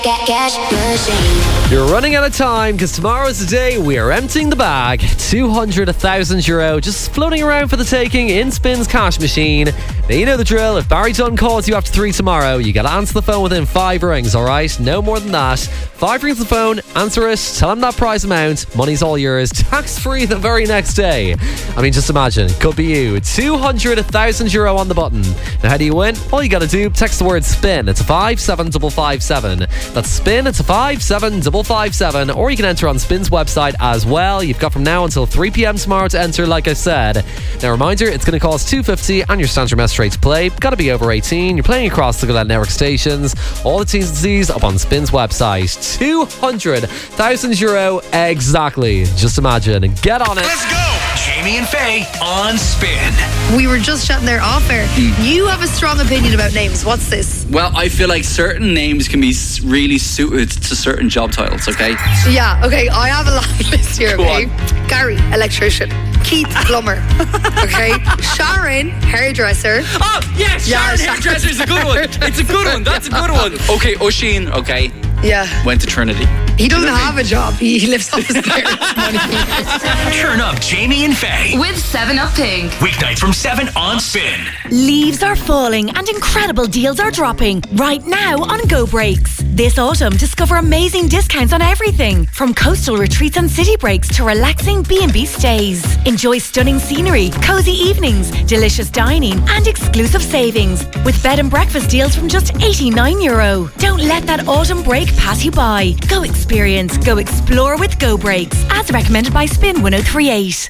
Cash machine. You're running out of time because tomorrow is the day we are emptying the bag. 200, €1,000 just floating around for the taking in Spin's cash machine. Now you know the drill. If Barry Dunn calls you after 3 tomorrow, you got to answer the phone within 5 rings, alright? No more than that. 5 rings the phone, answer it, tell him that prize amount, money's all yours, tax free the very next day. I mean, just imagine, could be you. 200, €1,000 on the button. Now how do you win? All you got to do, text the word SPIN. It's a 57557. That's SPIN, it's a 57557, or you can enter on Spin's website as well. You've got from now until 3 p.m. tomorrow to enter, like I said. Now, reminder, it's going to cost $2.50 and your standard mess rate to play. Got to be over 18. You're playing across the Glen Network stations. All the T's and C's up on Spin's website. 200,000 euro exactly. Just imagine and get on it. Let's go! Jamie and Faye on Spin. We were just chatting there off air. You have a strong opinion about names. What's this? Well, I feel like certain names can be really suited to certain job titles, okay? Yeah, okay, I have a long list here, Go okay? on. Gary, electrician. Keith, plumber. Okay? Sharon, hairdresser. Oh, yes, Yeah, Sharon hairdresser is a good one. It's a good one. That's a good one. Okay, Oisin, okay, Yeah. went to Trinity. He doesn't have a job. He lives off his parents' money. Turn up Jamie and Faye. With 7up Pink. Weeknights from 7 on Spin. Leaves are falling and incredible deals are dropping right now on Go Breaks. This autumn, discover amazing discounts on everything from coastal retreats and city breaks to relaxing B&B stays. Enjoy stunning scenery, cozy evenings, delicious dining and exclusive savings with bed and breakfast deals from just €89. Don't let that autumn break pass you by. Go experience, go explore with Go Breaks, as recommended by Spin 1038.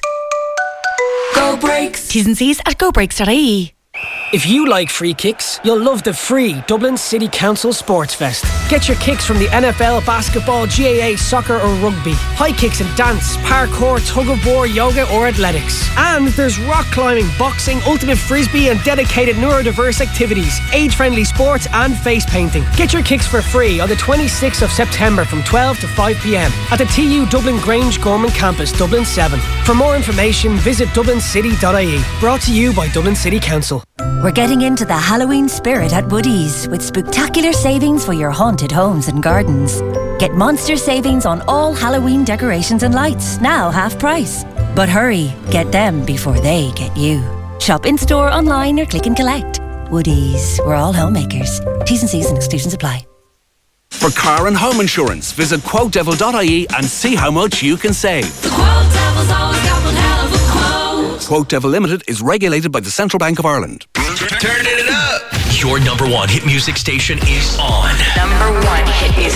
Go Breaks. T's and C's at gobreaks.ie. If you like free kicks, you'll love the free Dublin City Council Sports Fest. Get your kicks from the NFL, basketball, GAA, soccer or rugby. High kicks in dance, parkour, tug of war, yoga or athletics. And there's rock climbing, boxing, ultimate frisbee and dedicated neurodiverse activities, age-friendly sports and face painting. Get your kicks for free on the 26th of September from 12 to 5 p.m. at the TU Dublin Grange Gorman Campus, Dublin 7. For more information, visit dublincity.ie. Brought to you by Dublin City Council. We're getting into the Halloween spirit at Woodies with spectacular savings for your haunted homes and gardens. Get monster savings on all Halloween decorations and lights, now half price. But hurry, get them before they get you. Shop in-store, online or click and collect. Woodies, we're all homemakers. T's and C's and exclusions apply. For car and home insurance, visit quotedevil.ie and see how much you can save. The Quote Devil's always got one hell of a quote. Quote Devil Limited is regulated by the Central Bank of Ireland. Turn it up. Your number 1 hit music station is on. Number 1 hit music